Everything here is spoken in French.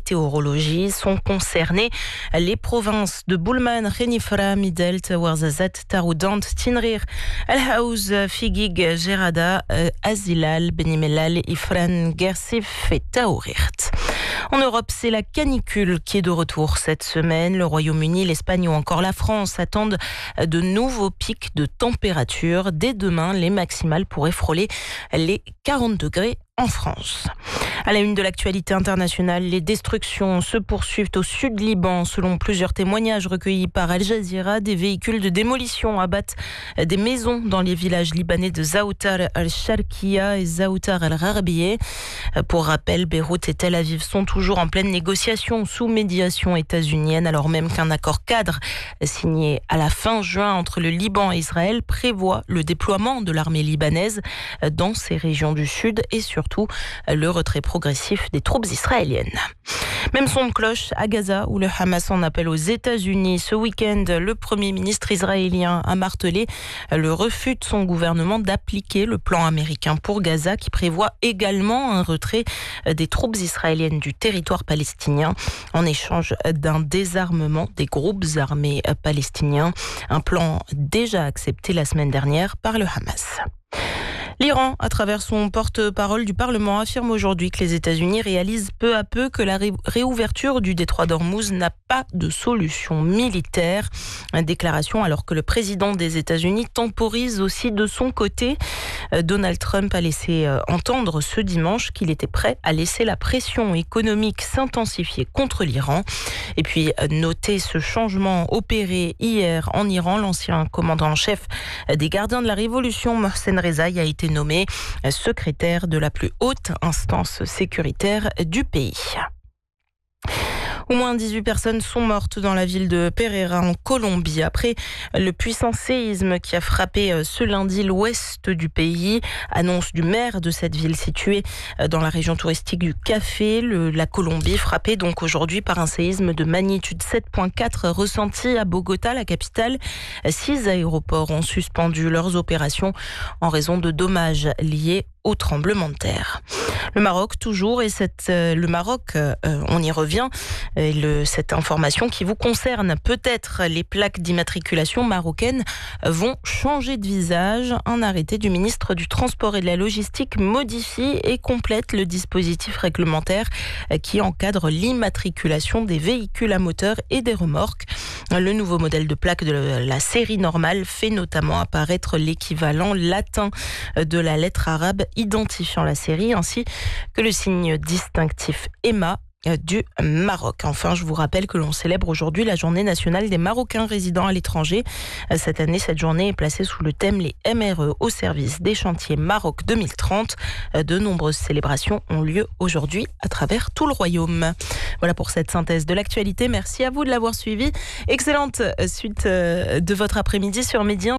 météorologie sont concernées. Les provinces de Boulman, Renifra, Midelt, Ouarzazate, Taroudant, Tinrir, El Haouz, Figig, Gerada, Azilal, Benimelal, Ifran, Gersif et Taourirt. En Europe, c'est la canicule qui est de retour cette semaine. Le Royaume-Uni, l'Espagne ou encore la France attendent de nouveaux pics de température. Dès demain, les maximales pourraient frôler les 40 degrés en France. À la une de l'actualité internationale, les destructions se poursuivent au sud Liban. Selon plusieurs témoignages recueillis par Al Jazeera, des véhicules de démolition abattent des maisons dans les villages libanais de Zaoutar al-Sharqiya et Zaoutar al-Gharbiyeh. Pour rappel, Beyrouth et Tel Aviv sont toujours en pleine négociation sous médiation états-unienne, alors même qu'un accord cadre signé à la fin juin entre le Liban et Israël prévoit le déploiement de l'armée libanaise dans ces régions du sud et surtout le retrait progressif des troupes israéliennes. Même son de cloche à Gaza, où le Hamas en appelle aux États-Unis. Ce week-end, le Premier ministre israélien a martelé le refus de son gouvernement d'appliquer le plan américain pour Gaza, qui prévoit également un retrait des troupes israéliennes du territoire palestinien en échange d'un désarmement des groupes armés palestiniens. Un plan déjà accepté la semaine dernière par le Hamas. L'Iran, à travers son porte-parole du Parlement, affirme aujourd'hui que les États-Unis réalisent peu à peu que la réouverture du détroit d'Ormuz n'a pas de solution militaire. Une déclaration alors que le président des États-Unis temporise aussi de son côté. Donald Trump a laissé entendre ce dimanche qu'il était prêt à laisser la pression économique s'intensifier contre l'Iran. Et puis, notez ce changement opéré hier en Iran. L'ancien commandant en chef des gardiens de la Révolution, Mohsen Rezaï, a été nommé secrétaire de la plus haute instance sécuritaire du pays. Au moins 18 personnes sont mortes dans la ville de Pereira en Colombie après le puissant séisme qui a frappé ce lundi l'ouest du pays. Annonce du maire de cette ville située dans la région touristique du Café, la Colombie, frappée donc aujourd'hui par un séisme de magnitude 7.4 ressenti à Bogota, la capitale. 6 aéroports ont suspendu leurs opérations en raison de dommages liés au tremblement de terre. Le Maroc toujours, et le Maroc, on y revient, cette information qui vous concerne. Peut-être les plaques d'immatriculation marocaines vont changer de visage. Un arrêté du ministre du Transport et de la Logistique modifie et complète le dispositif réglementaire qui encadre l'immatriculation des véhicules à moteur et des remorques. Le nouveau modèle de plaque de la série normale fait notamment apparaître l'équivalent latin de la lettre arabe identifiant la série, ainsi que le signe distinctif EMA du Maroc. Enfin, je vous rappelle que l'on célèbre aujourd'hui la journée nationale des Marocains résidant à l'étranger. Cette année, cette journée est placée sous le thème Les MRE au service des chantiers Maroc 2030. De nombreuses célébrations ont lieu aujourd'hui à travers tout le royaume. Voilà pour cette synthèse de l'actualité. Merci à vous de l'avoir suivi. Excellente suite de votre après-midi sur Midi.